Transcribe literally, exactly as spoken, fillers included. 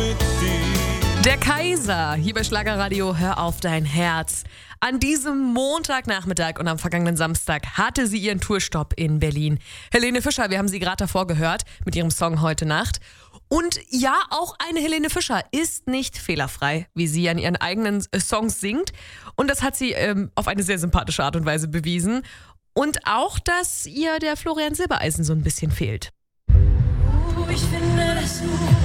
mit dir. Der Kaiser, hier bei Schlagerradio, hör auf dein Herz. An diesem Montagnachmittag und am vergangenen Samstag hatte sie ihren Tourstopp in Berlin. Helene Fischer, wir haben sie gerade davor gehört mit ihrem Song Heute Nacht. Und ja, auch eine Helene Fischer ist nicht fehlerfrei, wie sie an ihren eigenen Songs singt. Und das hat sie ähm, auf eine sehr sympathische Art und Weise bewiesen. Und auch, dass ihr der Florian Silbereisen so ein bisschen fehlt. Oh, ich finde, dass du